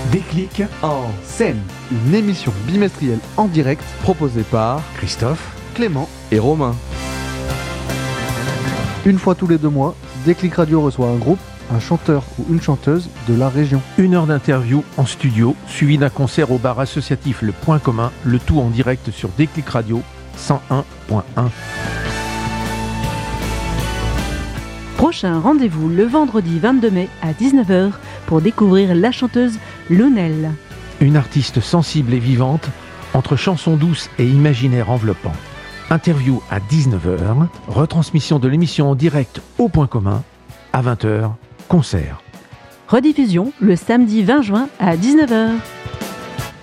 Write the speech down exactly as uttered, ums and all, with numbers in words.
Déclic en scène. Une émission bimestrielle en direct proposée par Christophe, Clément et Romain. Une fois tous les deux mois, Déclic Radio reçoit un groupe, un chanteur ou une chanteuse de la région. Une heure d'interview en studio, suivi d'un concert au bar associatif Le Point Commun, le tout en direct sur Déclic Radio cent un point un. Prochain rendez-vous le vendredi vingt-deux mai à dix-neuf heures pour découvrir la chanteuse Lounel. Une artiste sensible et vivante, entre chansons douces et imaginaire enveloppant. Interview à dix-neuf heures, retransmission de l'émission en direct au Point Commun, à vingt heures, concert. Rediffusion le samedi vingt juin à dix-neuf heures.